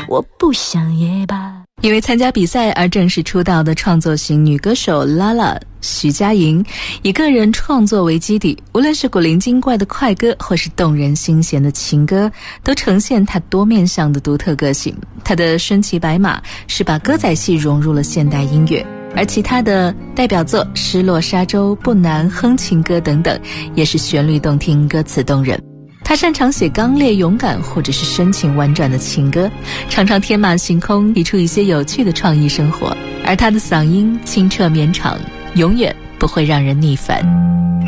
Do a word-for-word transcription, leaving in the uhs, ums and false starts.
我不想也罢。 因为参加比赛而正式出道的创作型女歌手拉拉徐佳莹，以个人创作为基底，无论是古灵精怪的快歌或是动人心弦的情歌，都呈现她多面向的独特个性。她的身骑白马是把歌仔戏融入了现代音乐，而其他的代表作《失落沙洲》、《不难》、《哼情歌》等等，也是旋律动听，歌词动人。他擅长写刚烈勇敢或者是深情婉转的情歌，常常天马行空，提出一些有趣的创意生活，而他的嗓音清澈绵长，永远不会让人腻烦。